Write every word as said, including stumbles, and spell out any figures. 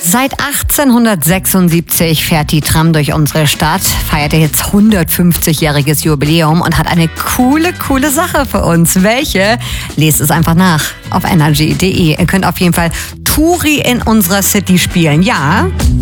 Seit achtzehnhundertsechsundsiebzig fährt die Tram durch unsere Stadt, feiert jetzt hundertfünfzigjähriges Jubiläum und hat eine coole, coole Sache für uns. Welche? Lest es einfach nach auf energy punkt de. Ihr könnt auf jeden Fall Touri in unserer City spielen. Ja,